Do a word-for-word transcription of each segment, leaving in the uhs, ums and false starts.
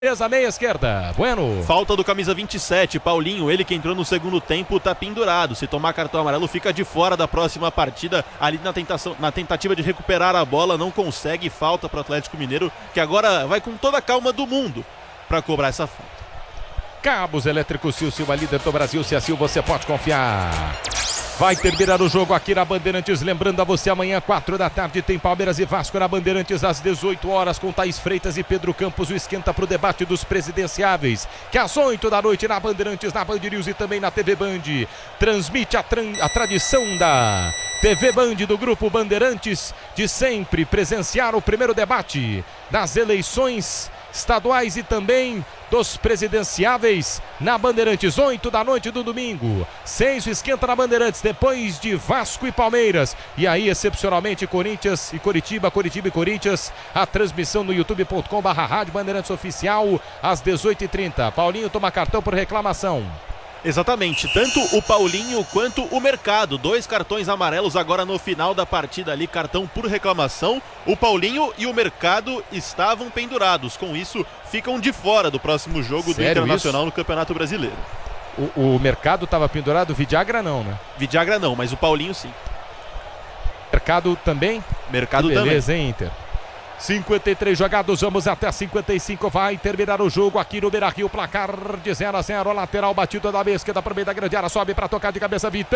Mesa, meia esquerda, Bueno. Falta do camisa vinte e sete, Paulinho, ele que entrou no segundo tempo, tá pendurado. Se tomar cartão amarelo, fica de fora da próxima partida. Ali na, tentação, na tentativa de recuperar a bola, não consegue. Falta pro Atlético Mineiro, que agora vai com toda a calma do mundo para cobrar essa falta. Cabos Elétricos Sil, Silva, líder do Brasil. Se assim você pode confiar. Vai terminar o jogo aqui na Bandeirantes. Lembrando a você, amanhã, quatro da tarde, tem Palmeiras e Vasco na Bandeirantes, às dezoito horas, com Thaís Freitas e Pedro Campos. O esquenta para o debate dos presidenciáveis, que às oito da noite na Bandeirantes, na Band News e também na T V Band. Transmite a, tran a tradição da T V Band do Grupo Bandeirantes de sempre presenciar o primeiro debate das eleições estaduais e também dos presidenciáveis na Bandeirantes, oito da noite do domingo. Seis esquenta na Bandeirantes, depois de Vasco e Palmeiras. E aí, excepcionalmente, Corinthians e Coritiba, Coritiba e Corinthians. A transmissão no youtube ponto com barra rádio Bandeirantes Oficial, às dezoito e trinta. Paulinho toma cartão por reclamação. Exatamente, tanto o Paulinho quanto o Mercado, dois cartões amarelos agora no final da partida ali, cartão por reclamação. O Paulinho e o Mercado estavam pendurados, com isso ficam de fora do próximo jogo Sério, do Internacional isso? no Campeonato Brasileiro. O, o Mercado estava pendurado, o Vidagra não, né? Vidagra não, mas o Paulinho sim. Mercado também? Mercado que beleza, também. Hein, Inter? cinquenta e três jogados, vamos até cinquenta e cinco, vai terminar o jogo aqui no Beira-Rio, placar de zero a zero, lateral batido da meia esquerda para o meio da grande área, sobe para tocar de cabeça, Vitão,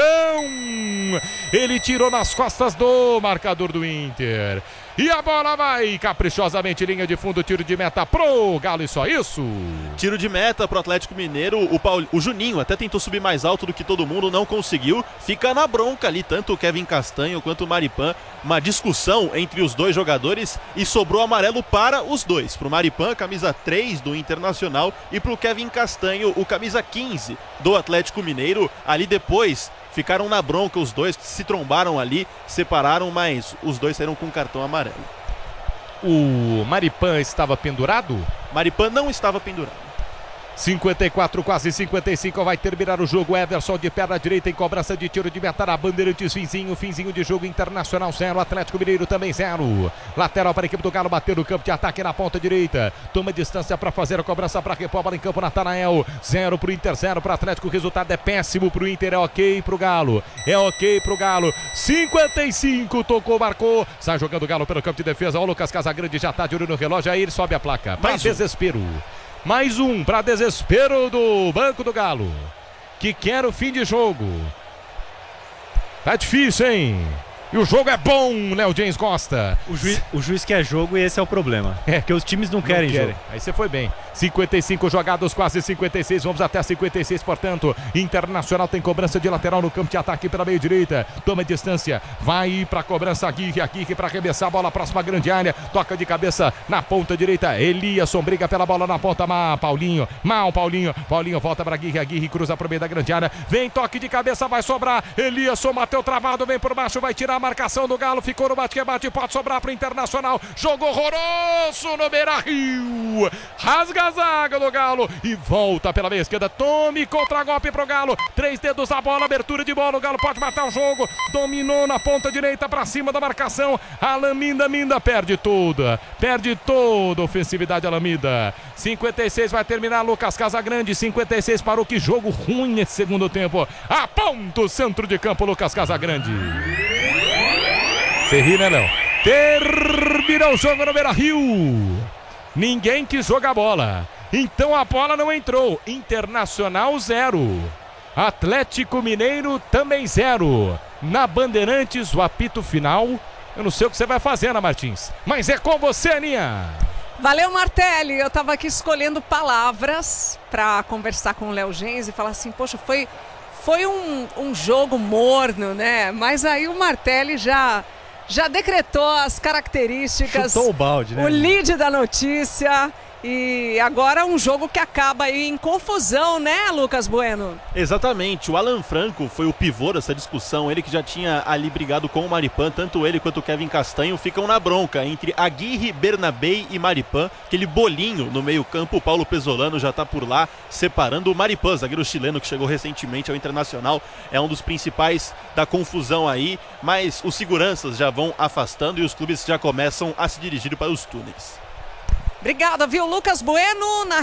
ele tirou nas costas do marcador do Inter, e a bola vai caprichosamente, linha de fundo, tiro de meta pro Galo, e só isso. Tiro de meta pro Atlético Mineiro, o, Paul... o Juninho até tentou subir mais alto do que todo mundo, não conseguiu, fica na bronca ali, tanto o Kevin Castanho quanto o Maripan, uma discussão entre os dois jogadores, e sobrou amarelo para os dois, pro Maripan, camisa três do Internacional, e pro Kevin Castanho, o camisa quinze do Atlético Mineiro. Ali depois ficaram na bronca, os dois se trombaram ali, separaram, mas os dois saíram com cartão amarelo. O Maripan estava pendurado? Maripan não estava pendurado. cinquenta e quatro, quase cinquenta e cinco, vai terminar o jogo. Everson de perna direita em cobrança de tiro de meta na Bandeirantes, finzinho, finzinho de jogo. Internacional zero, Atlético Mineiro também zero. Lateral para a equipe do Galo, bateu no campo de ataque na ponta direita. Toma distância para fazer a cobrança para repor a bola em campo, Natanael. Zero para o Inter, zero para o Atlético. O resultado é péssimo para o Inter, é ok para o Galo. É ok para o Galo. cinquenta e cinco, tocou, marcou. Sai jogando o Galo pelo campo de defesa. O Lucas Casagrande já está de olho no relógio. Aí ele sobe a placa. Para desespero. Mais um para desespero do banco do Galo, que quer o fim de jogo. Tá difícil, hein? E o jogo é bom, Léo James Costa. O juiz, o juiz quer jogo e esse é o problema. É. Porque os times não, não querem, querem jogo. Aí você foi bem. cinquenta e cinco jogados, quase cinquenta e seis. Vamos até cinquenta e seis, portanto. Internacional tem cobrança de lateral no campo de ataque pela meia direita. Toma distância. Vai para cobrança Aguirre, Aguirre para arremessar a bola próxima grande área. Toca de cabeça na ponta direita. Eliasson briga pela bola na ponta. Mal, Paulinho. Mal, Paulinho. Paulinho volta para Aguirre, Aguirre cruza para o meio da grande área. Vem toque de cabeça, vai sobrar. Eliasson bateu travado, vem por baixo, vai tirar a marcação do Galo. Ficou no bate-que-bate, pode sobrar para o Internacional. Jogo horroroso no Beira-Rio. Rasga a zaga do Galo e volta pela meia esquerda. Tome contra-golpe pro Galo. Três dedos a bola, abertura de bola. O Galo pode matar o jogo. Dominou na ponta direita para cima da marcação. Alamida, Minda perde toda. Perde toda a ofensividade, Alamida. cinquenta e seis vai terminar. Lucas Casagrande. cinquenta e seis parou. Que jogo ruim nesse segundo tempo. Aponta o centro de campo, Lucas Casagrande. Você ri, né, Léo? Terminou o jogo no Beira-Rio. Ninguém quis jogar bola. Então a bola não entrou. Internacional zero. Atlético Mineiro também zero. Na Bandeirantes, o apito final. Eu não sei o que você vai fazer, Ana Martins, mas é com você, Aninha. Valeu, Martelli. Eu tava aqui escolhendo palavras para conversar com o Léo Gens e falar assim, poxa, foi, foi um, um jogo morno, né? Mas aí o Martelli já... Já decretou as características, chutou o balde, né? O lead da notícia. E agora um jogo que acaba aí em confusão, né, Lucas Bueno? Exatamente, o Alan Franco foi o pivô dessa discussão, ele que já tinha ali brigado com o Maripan, tanto ele quanto o Kevin Castanho ficam na bronca entre Aguirre, Bernabei e Maripan, aquele bolinho no meio campo. O Paulo Pesolano já está por lá, separando o Maripan, zagueiro chileno que chegou recentemente ao Internacional, é um dos principais da confusão aí, mas os seguranças já vão afastando e os clubes já começam a se dirigir para os túneis. Obrigada, viu, Lucas Bueno? Na